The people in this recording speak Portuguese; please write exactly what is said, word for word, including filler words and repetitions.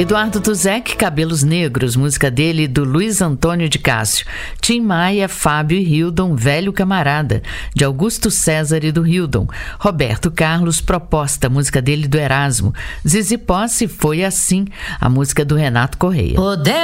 Eduardo Tuzek, Cabelos Negros, música dele do Luiz Antônio de Cássio. Tim Maia, Fábio e Hildon, Velho Camarada, de Augusto César e do Hildon. Roberto Carlos, Proposta, música dele do Erasmo. Zizi Posse, Foi Assim, a música do Renato Correia. Poder